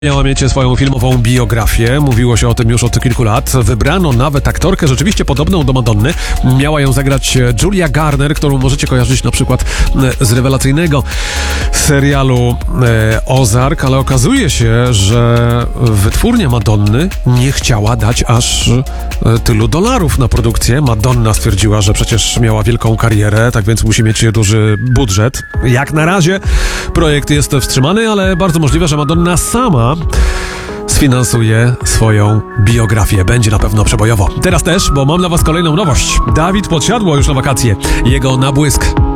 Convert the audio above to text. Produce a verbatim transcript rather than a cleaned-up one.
Miała mieć swoją filmową biografię, mówiło się o tym już od kilku lat. Wybrano nawet aktorkę rzeczywiście podobną do Madonny. Miała ją zagrać Julia Garner, którą możecie kojarzyć na przykład z rewelacyjnego serialu Ozark, ale okazuje się, że wytwórnia Madonny nie chciała dać aż tylu dolarów na produkcję. Madonna stwierdziła, że przecież miała wielką karierę, tak więc musi mieć duży budżet. Jak na razie projekt jest wstrzymany, ale bardzo możliwe, że Madonna sama sfinansuje swoją biografię. Będzie na pewno przebojowo. Teraz też, bo mam dla was kolejną nowość. Dawid Podsiadło już na wakacje. Jego Nabłysk.